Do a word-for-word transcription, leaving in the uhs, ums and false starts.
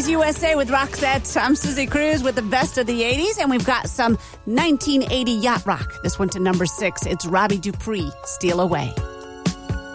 eighties U S A with Roxette. I'm Susie Cruz with the best of the eighties, and we've got some nineteen eighty yacht rock. This one to number six. It's Robbie Dupree, Steal Away.